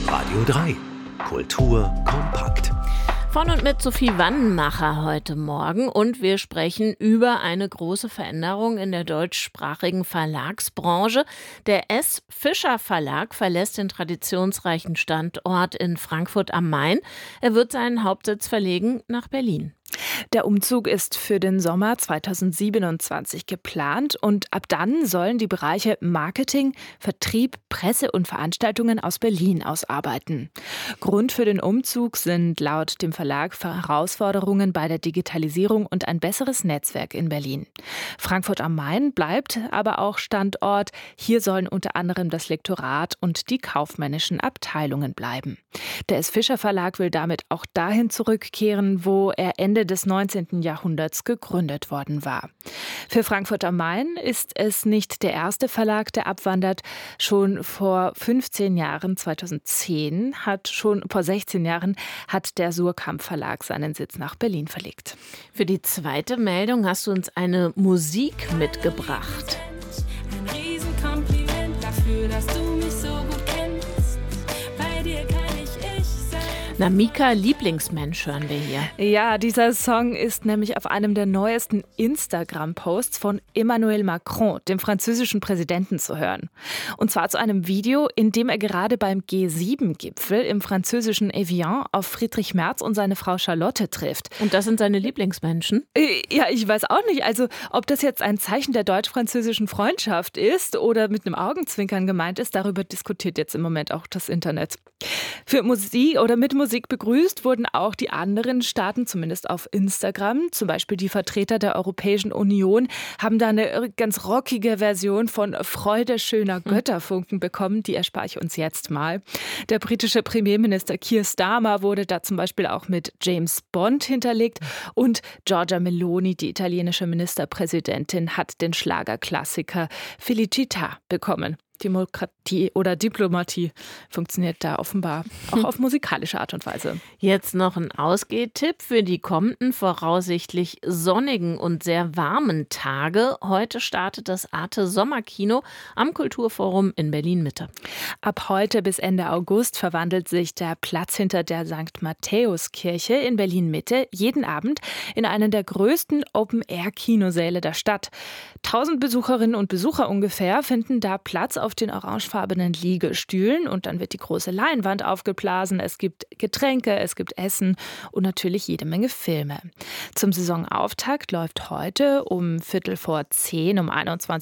Radio 3. Kultur kompakt. Von und mit Sophie Wannmacher heute Morgen und wir sprechen über eine große Veränderung in der deutschsprachigen Verlagsbranche. Der S. Fischer Verlag verlässt den traditionsreichen Standort in Frankfurt am Main. Er wird seinen Hauptsitz verlegen nach Berlin. Der Umzug ist für den Sommer 2027 geplant und ab dann sollen die Bereiche Marketing, Vertrieb, Presse und Veranstaltungen aus Berlin ausarbeiten. Grund für den Umzug sind laut dem Verlag Herausforderungen bei der Digitalisierung und ein besseres Netzwerk in Berlin. Frankfurt am Main bleibt aber auch Standort. Hier sollen unter anderem das Lektorat und die kaufmännischen Abteilungen bleiben. Der S. Fischer Verlag will damit auch dahin zurückkehren, wo er Ende des 19. Jahrhunderts gegründet worden war. Für Frankfurt am Main ist es nicht der erste Verlag, der abwandert. Schon vor 16 Jahren hat der Suhrkamp Verlag seinen Sitz nach Berlin verlegt. Für die zweite Meldung hast du uns eine Musik mitgebracht. Ein Riesenkompliment dafür, dass du mich so gut kennst. Bei dir kann ich sein. Namika Lieblingsmensch hören wir hier. Ja, dieser Song ist nämlich auf einem der neuesten Instagram-Posts von Emmanuel Macron, dem französischen Präsidenten, zu hören. Und zwar zu einem Video, in dem er gerade beim G7-Gipfel im französischen Evian auf Friedrich Merz und seine Frau Charlotte trifft. Und das sind seine Lieblingsmenschen? Ja, ich weiß auch nicht. Also, ob das jetzt ein Zeichen der deutsch-französischen Freundschaft ist oder mit einem Augenzwinkern gemeint ist, darüber diskutiert jetzt im Moment auch das Internet. Mit Musik begrüßt wurden auch die anderen Staaten, zumindest auf Instagram. Zum Beispiel die Vertreter der Europäischen Union haben da eine ganz rockige Version von Freude schöner Götterfunken bekommen. Die erspare ich uns jetzt mal. Der britische Premierminister Keir Starmer wurde da zum Beispiel auch mit James Bond hinterlegt. Und Giorgia Meloni, die italienische Ministerpräsidentin, hat den Schlagerklassiker Felicità bekommen. Demokratie oder Diplomatie funktioniert da offenbar auch auf musikalische Art und Weise. Jetzt noch ein Ausgehtipp für die kommenden voraussichtlich sonnigen und sehr warmen Tage. Heute startet das Arte Sommerkino am Kulturforum in Berlin-Mitte. Ab heute bis Ende August verwandelt sich der Platz hinter der St. Matthäuskirche in Berlin-Mitte jeden Abend in einen der größten Open-Air-Kinosäle der Stadt. 1000 Besucherinnen und Besucher ungefähr finden da Platz auf den orangefarbenen Liegestühlen und dann wird die große Leinwand aufgeblasen. Es gibt Getränke, es gibt Essen und natürlich jede Menge Filme. Zum Saisonauftakt läuft heute um 9:15 um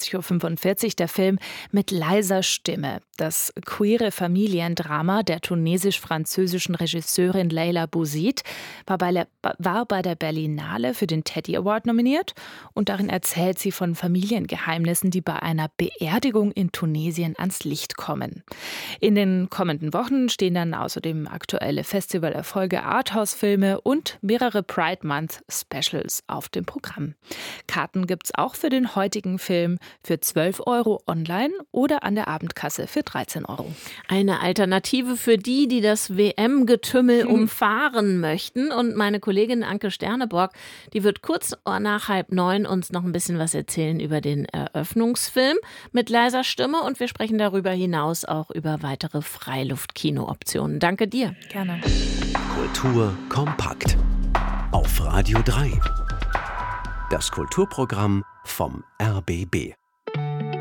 21:45 Uhr der Film Mit leiser Stimme. Das queere Familiendrama der tunesisch-französischen Regisseurin Leila Bouzid war bei der Berlinale für den Teddy Award nominiert und darin erzählt sie von Familiengeheimnissen, die bei einer Beerdigung in Tunesien ans Licht kommen. In den kommenden Wochen stehen dann außerdem aktuelle Festivalerfolge, Arthouse-Filme und mehrere Pride Month Specials auf dem Programm. Karten gibt's auch für den heutigen Film für 12 € online oder an der Abendkasse für 13 €. Eine Alternative für die, die das WM-Getümmel umfahren möchten. Und meine Kollegin Anke Sterneborg, die wird kurz nach 8:30 uns noch ein bisschen was erzählen über den Eröffnungsfilm mit leiser Stimme. Und wir sprechen darüber hinaus auch über weitere Freiluftkino-Optionen. Danke dir. Gerne. Kultur kompakt. Auf Radio 3. Das Kulturprogramm vom RBB.